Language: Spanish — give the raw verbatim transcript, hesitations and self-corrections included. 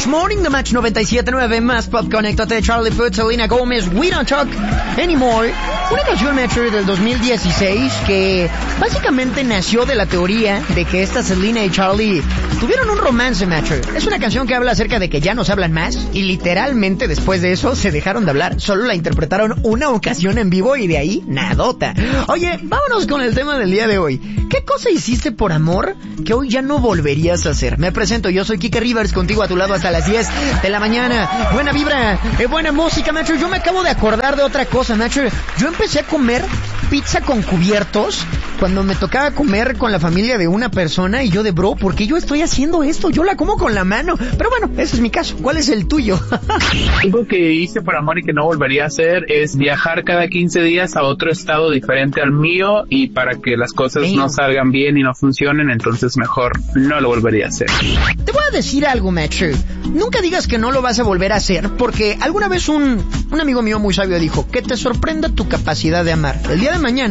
This Morning, The Match noventa y siete punto nueve, más pop, conéctate, Charlie Puth, Selena Gomez, We Don't Talk Anymore. Una canción, Metro, del dos mil dieciséis que básicamente nació de la teoría de que esta Selena y Charlie tuvieron un romance, Metro. Es una canción que habla acerca de que ya no se hablan más y literalmente después de eso se dejaron de hablar. Solo la interpretaron una ocasión en vivo y de ahí nadota. Oye, vámonos con el tema del día de hoy. ¿Qué cosa hiciste por amor que hoy ya no volverías a hacer? Me presento, yo soy Kike Rivers, contigo a tu lado hasta las diez de la mañana. Buena vibra, eh, buena música, Metro. Yo me acabo de acordar de otra cosa, Metro. Yo empecé a comer pizza con cubiertos cuando me tocaba comer con la familia de una persona y yo de bro, ¿por qué yo estoy haciendo esto? Yo la como con la mano. Pero bueno, ese es mi caso. ¿Cuál es el tuyo? Algo que hice por amor y que no volvería a hacer es viajar cada quince días a otro estado diferente al mío, y para que las cosas Damn. no salgan bien y no funcionen, entonces mejor no lo volvería a hacer. Te voy a decir algo, Metro. Nunca digas que no lo vas a volver a hacer, porque alguna vez un, un amigo mío muy sabio dijo, que te sorprenda tu capacidad de amar. El día de mañana